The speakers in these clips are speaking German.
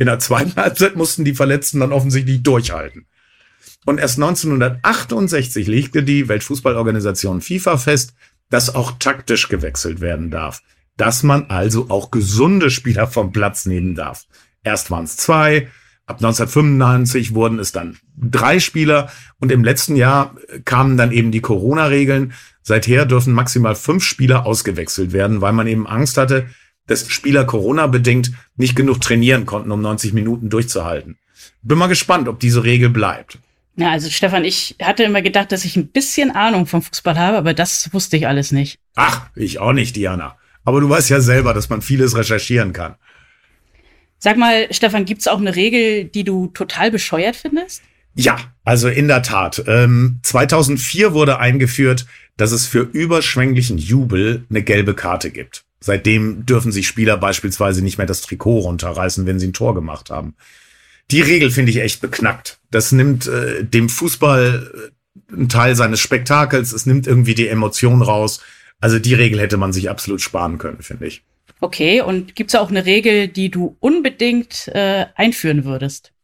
In der zweiten Halbzeit mussten die Verletzten dann offensichtlich durchhalten. Und erst 1968 legte die Weltfußballorganisation FIFA fest, dass auch taktisch gewechselt werden darf. Dass man also auch gesunde Spieler vom Platz nehmen darf. Erst waren es 2, ab 1995 wurden es dann 3 Spieler und im letzten Jahr kamen dann eben die Corona-Regeln. Seither dürfen maximal 5 Spieler ausgewechselt werden, weil man eben Angst hatte, dass Spieler Corona-bedingt nicht genug trainieren konnten, um 90 Minuten durchzuhalten. Bin mal gespannt, ob diese Regel bleibt. Ja, also Stefan, ich hatte immer gedacht, dass ich ein bisschen Ahnung vom Fußball habe, aber das wusste ich alles nicht. Ach, ich auch nicht, Diana. Aber du weißt ja selber, dass man vieles recherchieren kann. Sag mal, Stefan, gibt's auch eine Regel, die du total bescheuert findest? Ja, also in der Tat. 2004 wurde eingeführt, dass es für überschwänglichen Jubel eine gelbe Karte gibt. Seitdem dürfen sich Spieler beispielsweise nicht mehr das Trikot runterreißen, wenn sie ein Tor gemacht haben. Die Regel finde ich echt beknackt. Das nimmt dem Fußball einen Teil seines Spektakels. Es nimmt irgendwie die Emotion raus. Also die Regel hätte man sich absolut sparen können, finde ich. Okay, und gibt's auch eine Regel, die du unbedingt einführen würdest?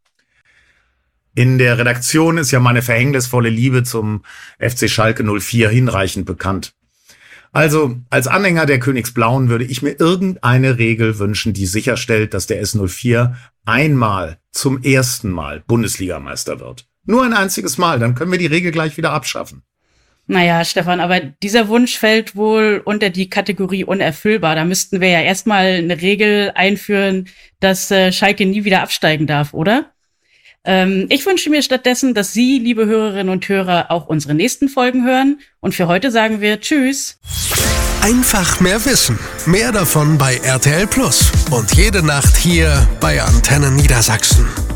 In der Redaktion ist ja meine verhängnisvolle Liebe zum FC Schalke 04 hinreichend bekannt. Also, als Anhänger der Königsblauen würde ich mir irgendeine Regel wünschen, die sicherstellt, dass der S04 zum ersten Mal Bundesligameister wird. Nur ein einziges Mal, dann können wir die Regel gleich wieder abschaffen. Naja, Stefan, aber dieser Wunsch fällt wohl unter die Kategorie unerfüllbar. Da müssten wir ja erstmal eine Regel einführen, dass Schalke nie wieder absteigen darf, oder? Ich wünsche mir stattdessen, dass Sie, liebe Hörerinnen und Hörer, auch unsere nächsten Folgen hören. Und für heute sagen wir Tschüss. Einfach mehr Wissen. Mehr davon bei RTL Plus. Und jede Nacht hier bei Antenne Niedersachsen.